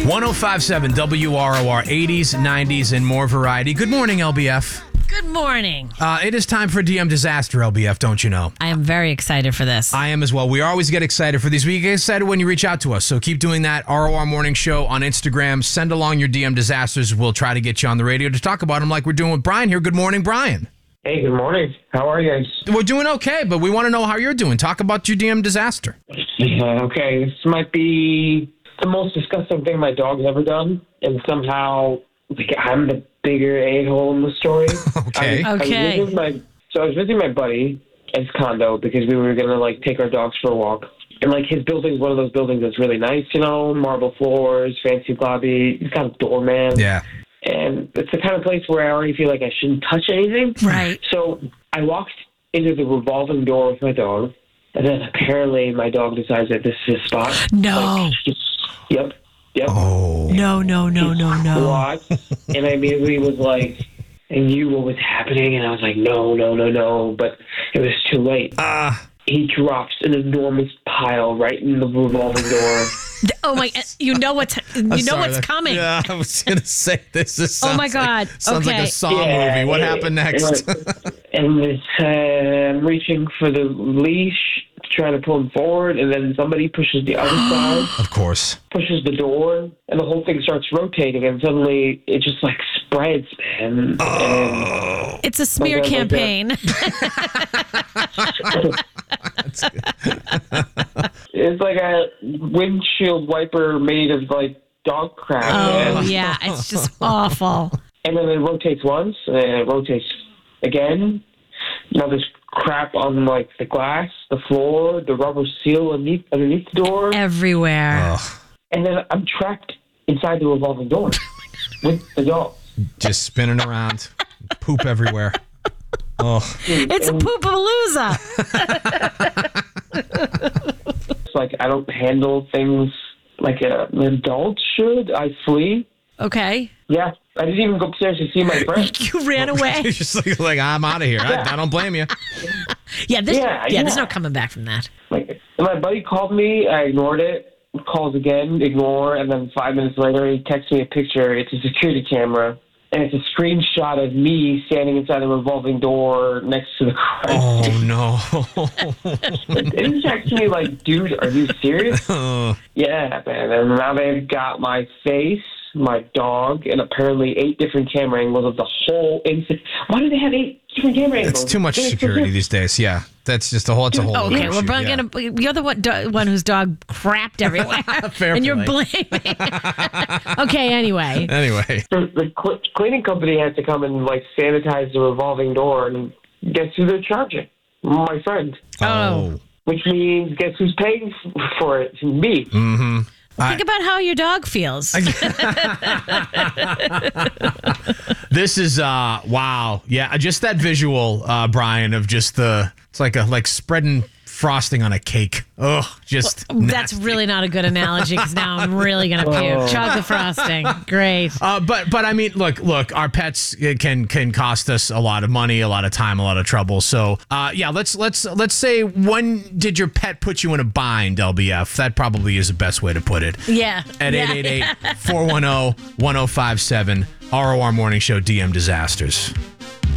1057 WROR, 80s, 90s, and more variety. Good morning, LBF. Good morning. It is time for DM Disaster, LBF, don't you know? I am very excited for this. I am as well. We always get excited for these. We get excited when you reach out to us. So keep doing that. ROR Morning Show on Instagram. Send along your DM Disasters. We'll try to get you on the radio to talk about them like we're doing with Brian here. Good morning, Brian. Hey, good morning. How are you guys? We're doing okay, but we want to know how you're doing. Talk about your DM Disaster. Okay, this might be the most disgusting thing my dog's ever done, and somehow I'm the bigger a-hole in the story. Okay. I was visiting my buddy at his condo because we were going to, take our dogs for a walk. And, his building's one of those buildings that's really nice, marble floors, fancy lobby. He's got a doorman. Yeah. And it's the kind of place where I already feel like I shouldn't touch anything. Right. So I walked into the revolving door with my dog, and then apparently my dog decides that this is his spot. No. Yep. Oh. No. What? And I immediately was like, I knew what was happening, and I was like, no. But it was too late. He drops an enormous pile right in the revolving door. Oh my! You know what's coming. Yeah, I was going to say this is. Oh my God! Sounds like a Saw movie. What happened next? And I'm reaching for the leash, trying to pull him forward, and then somebody pushes the other side. Of course. Pushes the door, and the whole thing starts rotating, and suddenly it just spreads, man. Oh. It's a smear campaign. It's like a windshield wiper made of dog crap. Oh yeah, it's just awful. And then it rotates once, and then it rotates again. Now there's crap on the glass, the floor, the rubber seal underneath the door. Everywhere. And then I'm trapped inside the revolving door with the dog. Just spinning around. Poop everywhere. Oh. It's a poopalooza. It's I don't handle things like an adult should. I flee. Okay. Yeah. I didn't even go upstairs to see my friend. You ran away. You're just like I'm out of here. I don't blame you. There's no coming back from that. And my buddy called me. I ignored it. Calls again, ignore, and then 5 minutes later he texts me a picture. It's a security camera, and it's a screenshot of me standing inside the revolving door next to the car. Oh no! It's actually dude, are you serious? Yeah, man. And now they've got my face, my dog, and apparently 8 different camera angles of the whole incident. Why do they have 8 different camera angles? It's too much security these days. Yeah, that's just a whole. It's a whole. Okay, issue. You're the one whose dog crapped everywhere, Fair and you're play. blaming. Okay, anyway. The cleaning company has to come and sanitize the revolving door, and guess who they're charging? My friend. Oh. Which means guess who's paying for it? Me. Mm-hmm. Think about how your dog feels. This is wow. Yeah, just that visual, Brian, of just it's like spreading frosting on a cake. Oh, just that's really not a good analogy because now I'm really gonna puke. Chocolate frosting, great. But I mean, look, our pets can cost us a lot of money, a lot of time, a lot of trouble. So let's say, when did your pet put you in a bind, LBF? That probably is the best way to put it. Yeah. At 888-410-1057, ROR Morning Show DM Disasters.